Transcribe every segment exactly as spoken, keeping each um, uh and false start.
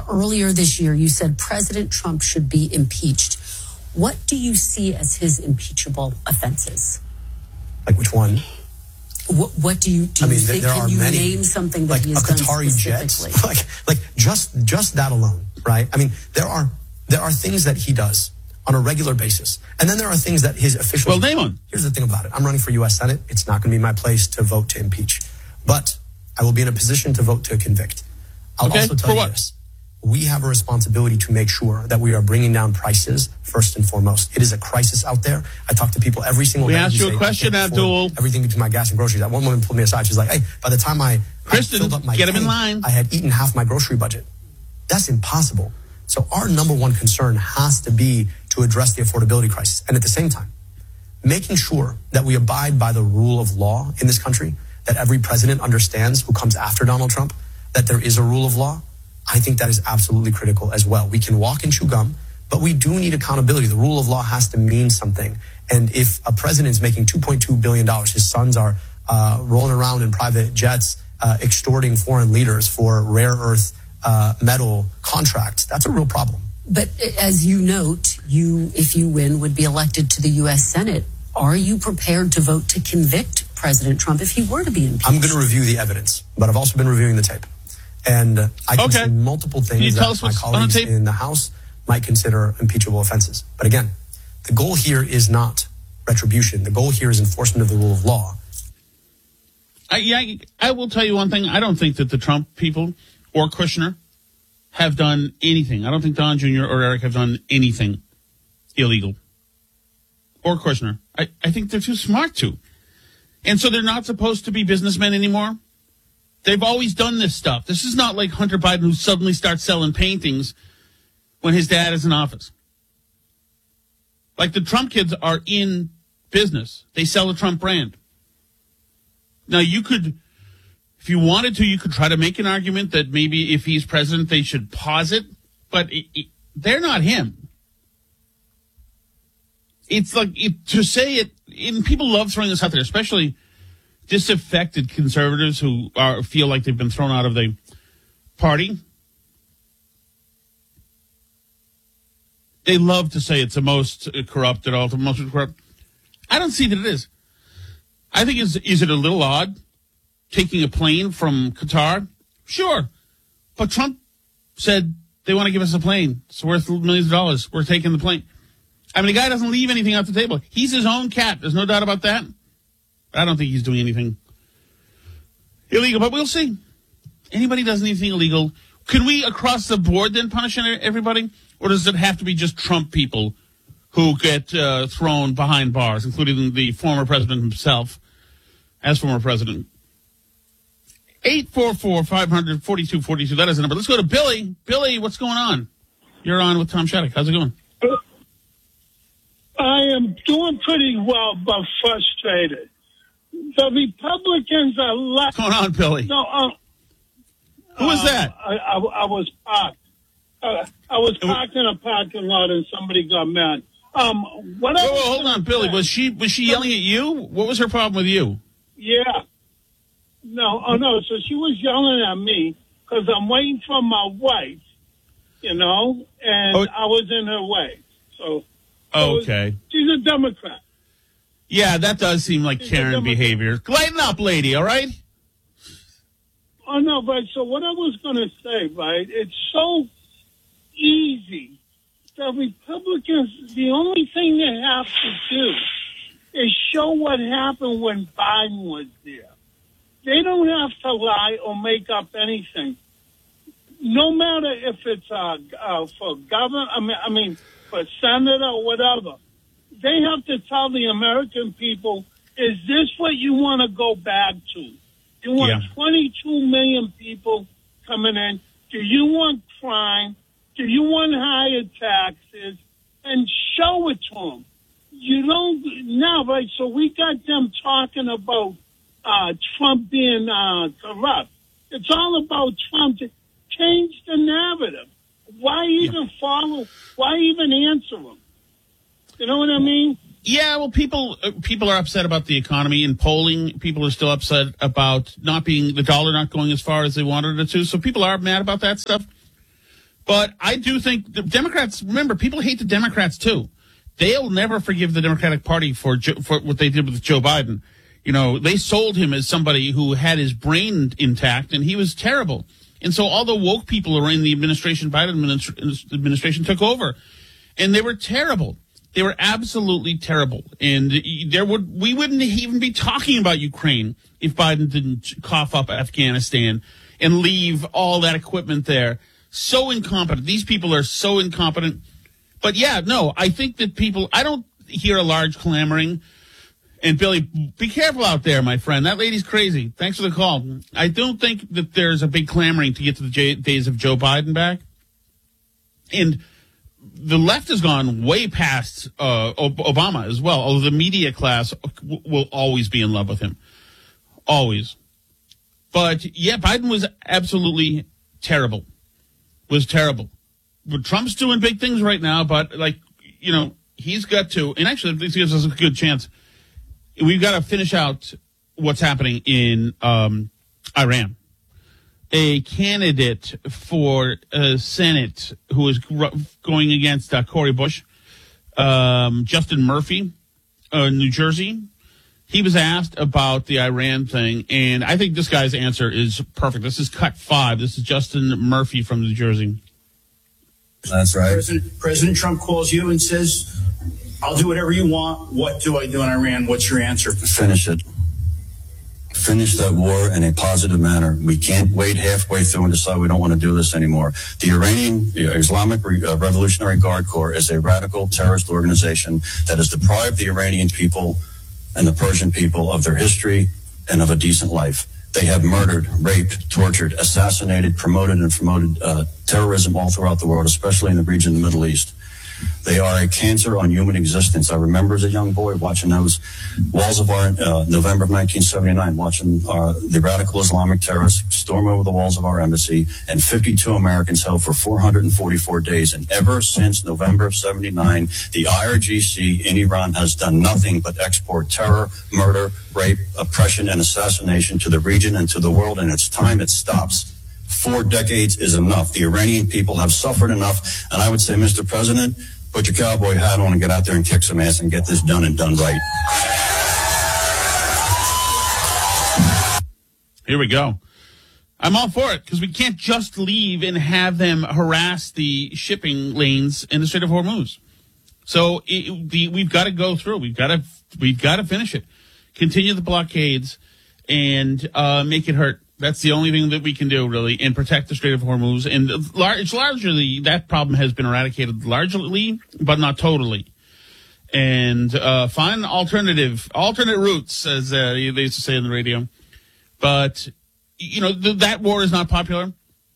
earlier this year, you said President Trump should be impeached. What do you see as his impeachable offenses? Like which one? What, what do you do? I mean, you think, there can are you many, name something that like he has a done Qatari specifically? jet, like like just just that alone, right? I mean, there are there are things that he does on a regular basis, and then there are things that his officials. Well, name them. Here's the thing about it: I'm running for U S Senate. It's not going to be my place to vote to impeach, but I will be in a position to vote to convict. I'll okay. also tell For you what? this. We have a responsibility to make sure that we are bringing down prices first and foremost. It is a crisis out there. I talk to people every single we day. We asked you a question, Abdul. Everything between my gas and groceries. That one woman pulled me aside. She's like, hey, by the time I, Kristen, I filled up my get him tank, in line. I had eaten half my grocery budget. That's impossible. So our number one concern has to be to address the affordability crisis. And at the same time, making sure that we abide by the rule of law in this country, that every president understands who comes after Donald Trump, that there is a rule of law. I think that is absolutely critical as well. We can walk and chew gum, but we do need accountability. The rule of law has to mean something. And if a president is making two point two billion dollars, his sons are uh, rolling around in private jets, uh, extorting foreign leaders for rare earth uh, metal contracts, that's a real problem. But as you note, you, if you win, would be elected to the U S Senate. Are you prepared to vote to convict President Trump if he were to be impeached? I'm going to review the evidence, but I've also been reviewing the tape. And I can okay. see multiple things that my colleagues the in the House might consider impeachable offenses. But again, the goal here is not retribution. The goal here is enforcement of the rule of law. I, yeah, I will tell you one thing. I don't think that the Trump people or Kushner have done anything. I don't think Don Junior or Eric have done anything illegal. Or Kushner. I, I think they're too smart to. And so they're not supposed to be businessmen anymore. They've always done this stuff. This is not like Hunter Biden who suddenly starts selling paintings when his dad is in office. Like the Trump kids are in business. They sell the Trump brand. Now you could, if you wanted to, you could try to make an argument that maybe if he's president, they should pause it. But it, it, they're not him. It's like it, to say it, and people love throwing this out there, especially disaffected conservatives who are feel like they've been thrown out of the party. They love to say it's the most corrupt and all the most corrupt. I don't see that it is. I think is is it a little odd taking a plane from Qatar? Sure, but Trump said they want to give us a plane. It's worth millions of dollars. We're taking the plane. I mean, the guy doesn't leave anything off the table. He's his own cat. There's no doubt about that. I don't think he's doing anything illegal, but we'll see. Anybody does anything illegal, can we across the board then punish everybody? Or does it have to be just Trump people who get uh, thrown behind bars, including the former president himself as former president? eight four four, five hundred, forty-two forty-two. That is the number. Let's go to Billy. Billy, what's going on? You're on with Tom Shattuck. How's it going? I am doing pretty well, but frustrated. The Republicans are left. What's going on, Billy? No, uh, Who is uh, that? I, I, I was parked. Uh, I was parked in a parking lot, and somebody got mad. Um, what whoa, whoa, hold on, Billy. Say, was she was she yelling at you? What was her problem with you? Yeah. No, oh no. So she was yelling at me because I'm waiting for my wife, you know, and oh. I was in her way. So. so okay. Was, she's a Democrat. Yeah, that does seem like she's Karen behavior. Lighten up, lady. All right. Oh no, but so what I was going to say, right? It's so easy. The Republicans, the only thing they have to do is show what happened when Biden was there. They don't have to lie or make up anything. No matter if it's uh, uh, for governor, I mean, I mean, for senator or whatever, they have to tell the American people, is this what you want to go back to? You want yeah. twenty-two million people coming in. Do you want crime? Do you want higher taxes? And show it to them. You don't now, right? So we got them talking about uh, Trump being uh, corrupt. It's all about Trump. To change the narrative. Why even yeah. follow? Why even answer them? You know what I mean? Yeah, well, people uh, people are upset about the economy. In polling, people are still upset about not being the dollar not going as far as they wanted it to. So people are mad about that stuff. But I do think the Democrats, remember, people hate the Democrats too. They'll never forgive the Democratic Party for for what they did with Joe Biden. You know, they sold him as somebody who had his brain intact, and he was terrible. And so all the woke people around the administration, Biden administration, took over, and they were terrible. They were absolutely terrible. And there would we wouldn't even be talking about Ukraine if Biden didn't cough up Afghanistan and leave all that equipment there. So incompetent. These people are so incompetent. But yeah, no, I think that people, I don't hear a large clamoring. And Billy, be careful out there, my friend. That lady's crazy. Thanks for the call. I don't think that there's a big clamoring to get to the j- days of Joe Biden back. And the left has gone way past uh, Obama as well, although the media class w- will always be in love with him. Always. But, yeah, Biden was absolutely terrible. Was terrible. But Trump's doing big things right now, but, like, you know, he's got to, and actually this gives us a good chance. We've got to finish out what's happening in um, Iran. A candidate for uh, Senate who is going against uh, Cori Bush, um, Justin Murphy, uh, New Jersey, he was asked about the Iran thing, and I think this guy's answer is perfect. This is cut five. This is Justin Murphy from New Jersey. That's right. President, President Trump calls you and says, I'll do whatever you want. What do I do in Iran? What's your answer? Finish it. Finish that war in a positive manner. We can't wait halfway through and decide we don't want to do this anymore. The Iranian Islamic Revolutionary Guard Corps is a radical terrorist organization that has deprived the Iranian people and the Persian people of their history and of a decent life. They have murdered, raped, tortured, assassinated, promoted, and promoted uh, terrorism all throughout the world, especially in the region of the Middle East. They are a cancer on human existence. I remember as a young boy watching those walls of our, uh, November of nineteen seventy-nine, watching uh, the radical Islamic terrorists storm over the walls of our embassy, and fifty-two Americans held for four hundred forty-four days. And ever since November of seventy-nine, the I R G C in Iran has done nothing but export terror, murder, rape, oppression, and assassination to the region and to the world, and it's time it stops. Four decades is enough. The Iranian people have suffered enough. And I would say, Mister President, put your cowboy hat on and get out there and kick some ass and get this done and done right. Here we go. I'm all for it because we can't just leave and have them harass the shipping lanes in the Strait of Hormuz. So it, the, we've got to go through. We've got to we've got to finish it. Continue the blockades and uh, make it hurt. That's the only thing that we can do, really, and protect the Strait of Hormuz. And it's largely, that problem has been eradicated largely, but not totally. And uh, find alternative, alternate routes, as uh, they used to say on the radio. But, you know, th- that war is not popular.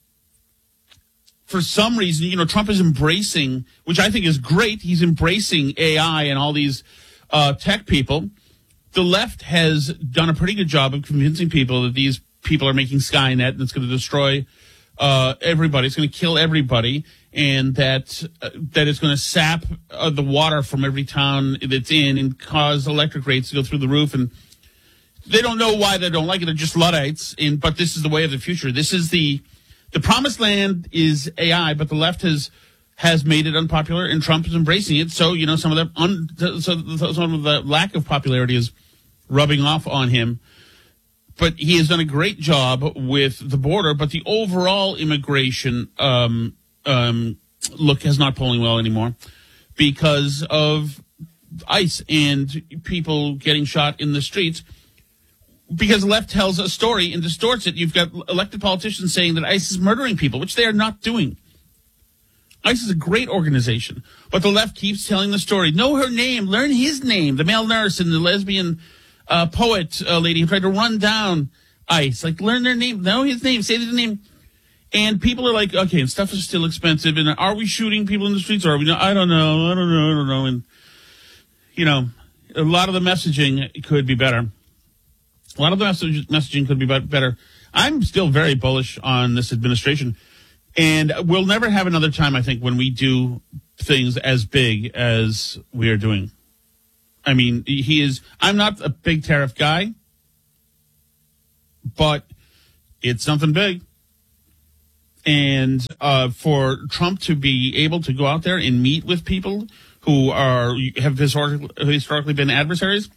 For some reason, you know, Trump is embracing, which I think is great, he's embracing A I and all these uh, tech people. The left has done a pretty good job of convincing people that these people are making Skynet and it's going to destroy uh, everybody. It's going to kill everybody, and that uh, that it's going to sap uh, the water from every town that's in and cause electric rates to go through the roof. And they don't know why they don't like it. They're just Luddites. And but this is the way of the future. This is the the promised land is A I, but the left has has made it unpopular, and Trump is embracing it. So you know some of the un, so some of the lack of popularity is rubbing off on him. But he has done a great job with the border, but the overall immigration um, um, look is not polling well anymore because of ICE and people getting shot in the streets. Because the left tells a story and distorts it. You've got elected politicians saying that ICE is murdering people, which they are not doing. ICE is a great organization, but the left keeps telling the story. Know her name, learn his name, the male nurse and the lesbian Uh, poet uh, lady who tried to run down ICE. Like, learn their name, know his name, say his name. And people are like, okay, stuff is still expensive. And are we shooting people in the streets? Or are we not? I don't know. I don't know. I don't know. And, you know, a lot of the messaging could be better. A lot of the message, messaging could be better. I'm still very bullish on this administration. And we'll never have another time, I think, when we do things as big as we are doing. I mean, he is, I'm not a big tariff guy, but it's something big. And uh, for Trump to be able to go out there and meet with people who are have historically, historically been adversaries,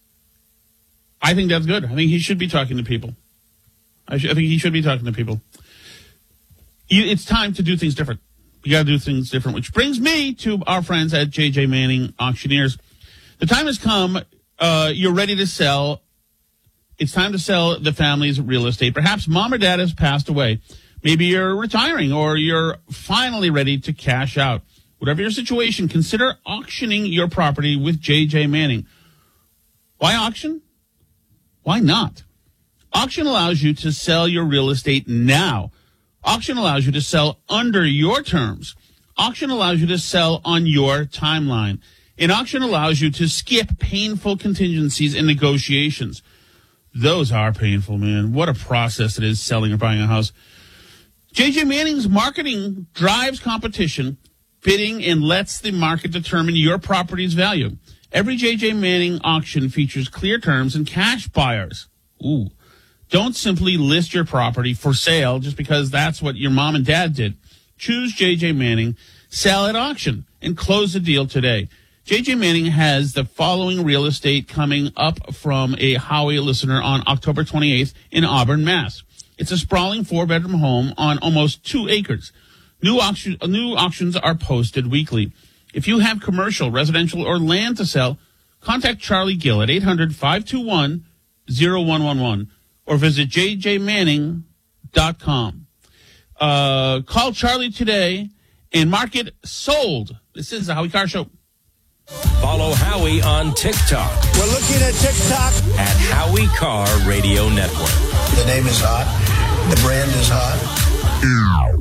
I think that's good. I think he should be talking to people. I, sh- I think he should be talking to people. It's time to do things different. You got to do things different, which brings me to our friends at J J Manning Auctioneers. The time has come. Uh, you're ready to sell. It's time to sell the family's real estate. Perhaps mom or dad has passed away. Maybe you're retiring or you're finally ready to cash out. Whatever your situation, consider auctioning your property with J J Manning. Why auction? Why not? Auction allows you to sell your real estate now. Auction allows you to sell under your terms. Auction allows you to sell on your timeline. And auction allows you to skip painful contingencies and negotiations. Those are painful, man. What a process it is selling or buying a house. J J Manning's marketing drives competition, bidding, and lets the market determine your property's value. Every J J Manning auction features clear terms and cash buyers. Ooh. Don't simply list your property for sale just because that's what your mom and dad did. Choose J J Manning, sell at auction, and close the deal today. J J Manning has the following real estate coming up from a Howie listener on October twenty-eighth in Auburn, Mass. It's a sprawling four-bedroom home on almost two acres. New, auction, new auctions are posted weekly. If you have commercial, residential, or land to sell, contact Charlie Gill at eight hundred, five two one, zero one one one or visit j j manning dot com. Uh, call Charlie today and mark it sold. This is the Howie Carr Show. Follow Howie on TikTok. We're looking at TikTok at Howie Carr Radio Network. The name is hot. The brand is hot.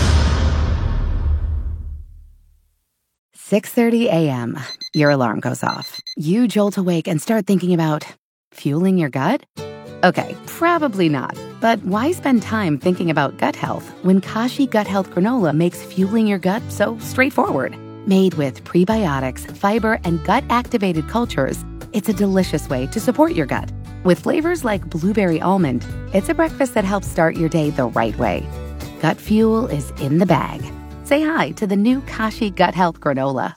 six thirty a.m. Your alarm goes off. You jolt awake and start thinking about fueling your gut? Okay, probably not. But why spend time thinking about gut health when Kashi Gut Health Granola makes fueling your gut so straightforward? Made with prebiotics, fiber, and gut-activated cultures, it's a delicious way to support your gut. With flavors like blueberry almond, it's a breakfast that helps start your day the right way. Gut fuel is in the bag. Say hi to the new Kashi Gut Health Granola.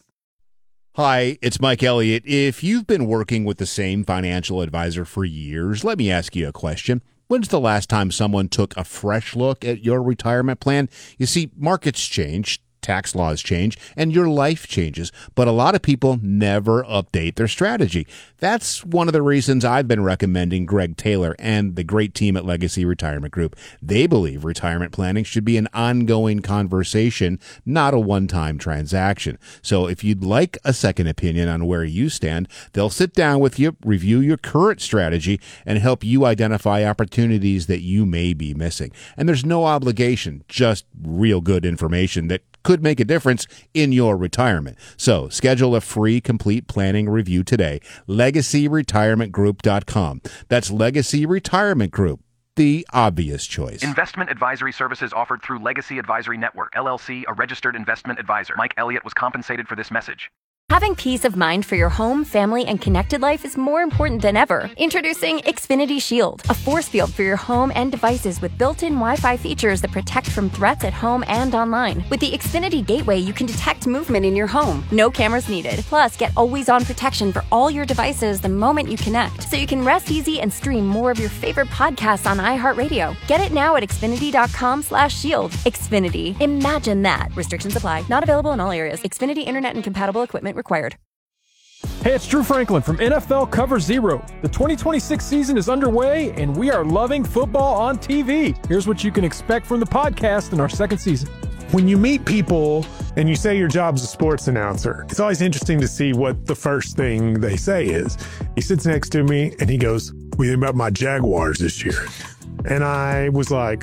Hi, it's Mike Elliott. If you've been working with the same financial advisor for years, let me ask you a question. When's the last time someone took a fresh look at your retirement plan? You see, markets change, tax laws change, and your life changes, but a lot of people never update their strategy. That's one of the reasons I've been recommending Greg Taylor and the great team at Legacy Retirement Group. They believe retirement planning should be an ongoing conversation, not a one-time transaction. So if you'd like a second opinion on where you stand, they'll sit down with you, review your current strategy, and help you identify opportunities that you may be missing. And there's no obligation, just real good information that could make a difference in your retirement. So schedule a free complete planning review today. legacy retirement group dot com. That's Legacy Retirement Group, the obvious choice. Investment advisory services offered through Legacy Advisory Network, L L C, a registered investment advisor. Mike Elliott was compensated for this message. Having peace of mind for your home, family, and connected life is more important than ever. Introducing Xfinity Shield, a force field for your home and devices with built-in Wi-Fi features that protect from threats at home and online. With the Xfinity Gateway, you can detect movement in your home. No cameras needed. Plus, get always-on protection for all your devices the moment you connect, so you can rest easy and stream more of your favorite podcasts on iHeartRadio. Get it now at xfinity.com slash shield. Xfinity. Imagine that. Restrictions apply. Not available in all areas. Xfinity Internet and compatible equipment required. Hey, it's Drew Franklin from N F L Cover Zero. The twenty twenty-six season is underway, and we are loving football on T V. Here's what you can expect from the podcast in our second season. When you meet people and you say your job's a sports announcer, it's always interesting to see what the first thing they say is. He sits next to me, and he goes, "What do you think about my Jaguars this year?" And I was like,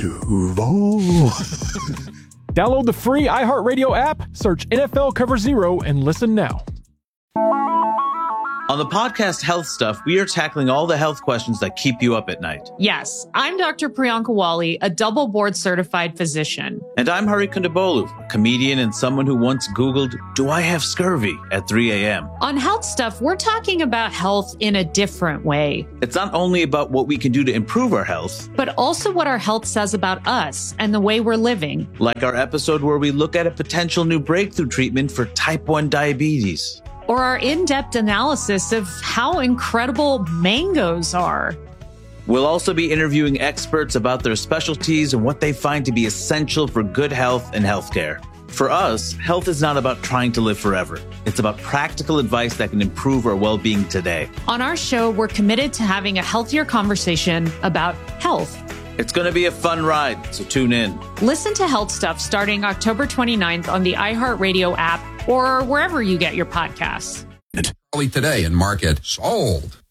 Duval. Download the free iHeartRadio app, search N F L Cover Zero, and listen now. On the podcast Health Stuff, we are tackling all the health questions that keep you up at night. Yes, I'm Doctor Priyanka Wali, a double board certified physician. And I'm Hari Kondabolu, a comedian and someone who once Googled, do I have scurvy at three a.m. On Health Stuff, we're talking about health in a different way. It's not only about what we can do to improve our health, but also what our health says about us and the way we're living. Like our episode where we look at a potential new breakthrough treatment for type one diabetes. Or our in-depth analysis of how incredible mangoes are. We'll also be interviewing experts about their specialties and what they find to be essential for good health and healthcare. For us, health is not about trying to live forever. It's about practical advice that can improve our well-being today. On our show, we're committed to having a healthier conversation about health. It's going to be a fun ride, so tune in. Listen to Health Stuff starting October twenty-ninth on the iHeartRadio app or wherever you get your podcasts. Today and market sold.